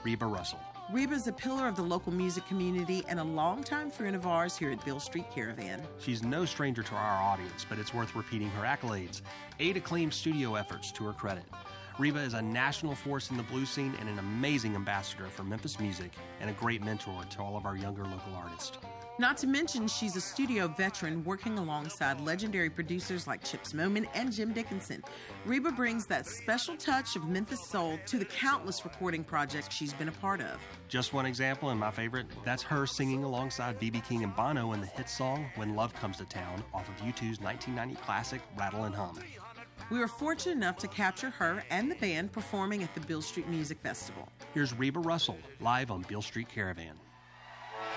Reba Russell. Reba is a pillar of the local music community and a longtime friend of ours here at Beale Street Caravan. She's no stranger to our audience, but it's worth repeating her accolades. 8 acclaimed studio efforts to her credit. Reba is a national force in the blues scene and an amazing ambassador for Memphis music and a great mentor to all of our younger local artists. Not to mention, she's a studio veteran working alongside legendary producers like Chips Moman and Jim Dickinson. Reba brings that special touch of Memphis soul to the countless recording projects she's been a part of. Just one example, and my favorite, that's her singing alongside B.B. King and Bono in the hit song When Love Comes to Town off of U2's 1990 classic Rattle and Hum. We were fortunate enough to capture her and the band performing at the Beale Street Music Festival. Here's Reba Russell live on Beale Street Caravan.